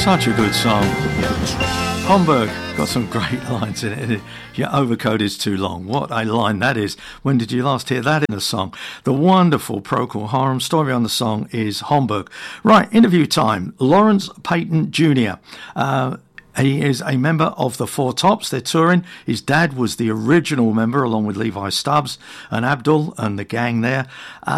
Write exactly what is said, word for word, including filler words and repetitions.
Such a good song. Homburg got some great lines in it. Your overcoat is too long. What a line that is. When did you last hear that in a song? The wonderful Procol Harum. Story on the song is Homburg. Right, interview time. Lawrence Payton Junior Uh, He is a member of the Four Tops. They're touring. His dad was the original member, along with Levi Stubbs and Abdul and the gang there. Uh,